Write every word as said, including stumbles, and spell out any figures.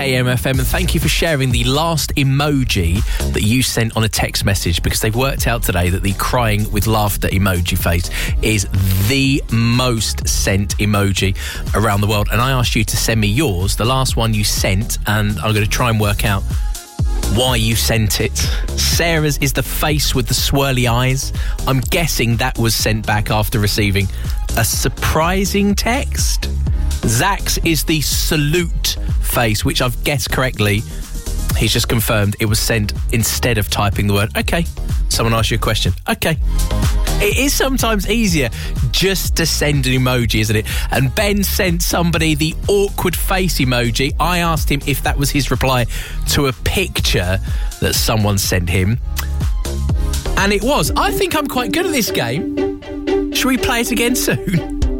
K M F M, and thank you for sharing the last emoji that you sent on a text message, because they've worked out today that the crying with laughter emoji face is the most sent emoji around the world. And I asked you to send me yours, the last one you sent, and I'm going to try and work out why you sent it. Sarah's is the face with the swirly eyes. I'm guessing that was sent back after receiving a surprising text. Zach's is the salute face, which I've guessed correctly. He's just confirmed it was sent instead of typing the word. Okay. Someone asked you a question. Okay. It is sometimes easier just to send an emoji, isn't it? And Ben sent somebody the awkward face emoji. I asked him if that was his reply to a picture that someone sent him. And it was. I think I'm quite good at this game. Shall we play it again soon?